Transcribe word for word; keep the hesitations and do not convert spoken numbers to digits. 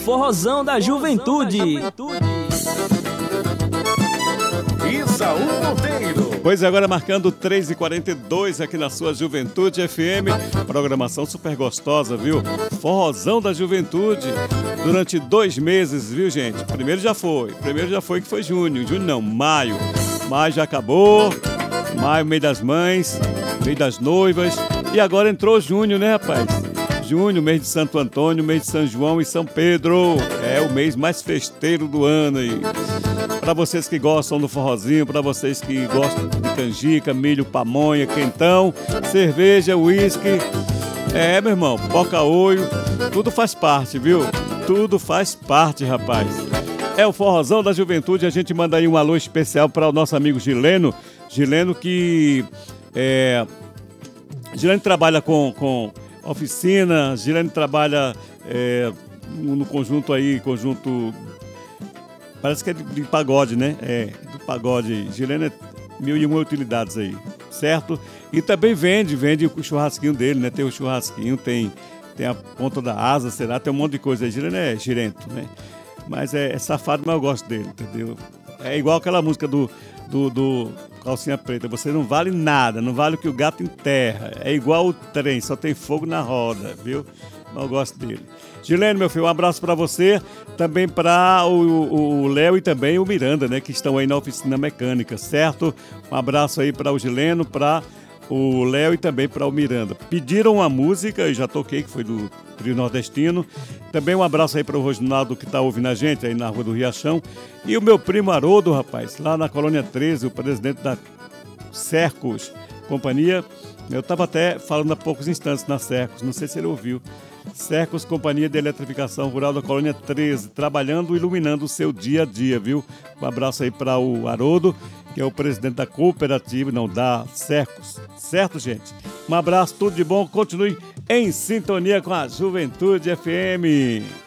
Forrozão da Juventude. Isaú Monteiro. Pois é, agora marcando três e quarenta e dois aqui na sua Juventude F M. Programação super gostosa, viu? Forrozão da Juventude. Durante dois meses, viu, gente? Primeiro já foi. Primeiro já foi que foi junho. Junho não, maio. Maio já acabou. Maio, mês das mães. Mês das noivas. E agora entrou junho, né, rapaz? Junho, mês de Santo Antônio, mês de São João e São Pedro. É o mês mais festeiro do ano aí. Para vocês que gostam do forrozinho, para vocês que gostam de canjica, milho, pamonha, quentão, cerveja, uísque. É, meu irmão, boca-olho, tudo faz parte, viu? Tudo faz parte, rapaz. É o Forrozão da Juventude. A gente manda aí um alô especial para o nosso amigo Gileno. Gileno que... É, Gileno trabalha com... com oficina, Gilene trabalha é, no conjunto aí, conjunto, parece que é de, de pagode, né? É, do pagode. Gilene é mil e uma utilidades aí, certo? E também vende, vende o churrasquinho dele, né? Tem o churrasquinho, tem, tem a ponta da asa, sei lá, tem um monte de coisa aí. Gilene é girento, né? Mas é, é safado, mas eu gosto dele, entendeu? É igual aquela música do, do, do Calcinha Preta, você não vale nada, não vale o que o gato enterra. É igual o trem, só tem fogo na roda, viu? Mas eu gosto dele. Gilene, meu filho, um abraço para você, também para o Léo e também o Miranda, né? Que estão aí na oficina mecânica, certo? Um abraço aí para o Gileno, para o Léo e também para o Miranda. Pediram uma música, eu já toquei, que foi do Trio Nordestino. Também um abraço aí para o Roginaldo, que está ouvindo a gente aí na Rua do Riachão. E o meu primo Haroldo, rapaz, lá na Colônia treze, o presidente da Cercos Companhia. Eu estava até falando há poucos instantes na Cercos, não sei se ele ouviu. Cercos Companhia de Eletrificação Rural da Colônia treze, trabalhando, iluminando o seu dia a dia, viu? Um abraço aí para o Haroldo, que é o presidente da cooperativa, não, da Cercos. Certo, gente? Um abraço, tudo de bom, continue em sintonia com a Juventude F M.